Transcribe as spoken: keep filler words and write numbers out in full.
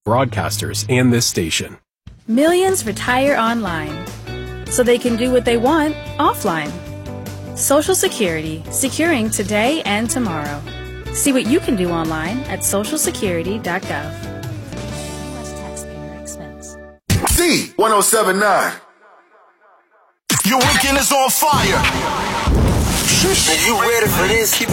broadcasters and this station. Millions retire online so they can do what they want offline. Social Security, securing today and tomorrow. See what you can do online at social security dot gov. Taxpayer expense. Z one oh seven point nine. Your weekend is on fire. Are you ready for this?